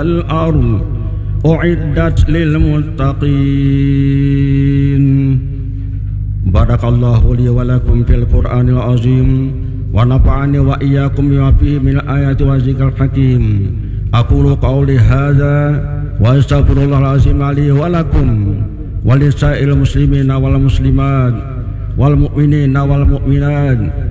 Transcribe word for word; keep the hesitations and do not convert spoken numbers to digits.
والأرض أعدت للمتقين. بارك الله لي ولكم في القرآن العظيم ونفعني وإياكم بما فيه من الآيات والذكر الحكيم. أقول قولي هذا وأستغفر الله العظيم لي ولكم ولسائر المسلمين والمسلمات والمؤمنين والمؤمنات